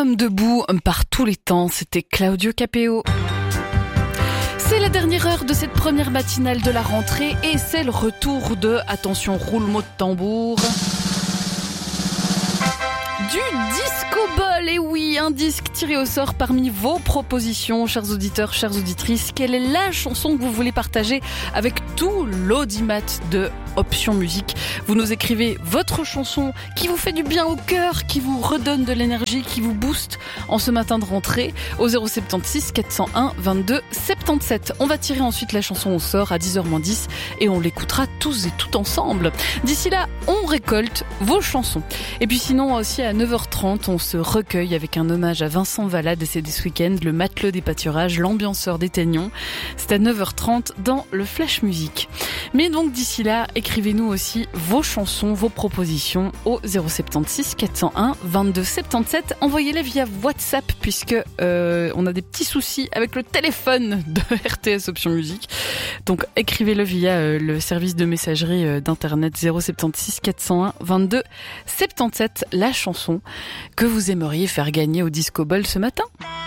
homme debout par tous les temps, c'était Claudio Capeo. C'est la dernière heure de cette première matinale de la rentrée et c'est le retour de, attention, roulement de tambour, du Disco Ball. Et oui, un disque tiré au sort parmi vos propositions, chers auditeurs, chères auditrices. Quelle est la chanson que vous voulez partager avec tout l'audimat de Option Musique? Vous nous écrivez votre chanson qui vous fait du bien au cœur, qui vous redonne de l'énergie, qui vous booste en ce matin de rentrée au 076 401 22 77. On va tirer ensuite la chanson au sort à 10h-10 et on l'écoutera tous et toutes ensemble. D'ici là, on récolte vos chansons. Et puis sinon aussi à 9h30, on se recueille avec un hommage à Vincent Vallat décédé ce week-end, le matelot des pâturages, l'ambianceur des Teignons. C'est à 9h30 dans le Flash Musique. Mais donc d'ici là, écrivez-nous aussi vos chansons, vos propositions au 076 401 22 77. Envoyez-les via WhatsApp puisque on a des petits soucis avec le téléphone de RTS Option Musique. Donc écrivez-le via le service de messagerie d'internet 076 401 22 77, la chanson que vous aimeriez faire gagner au Disco Ball ce matin.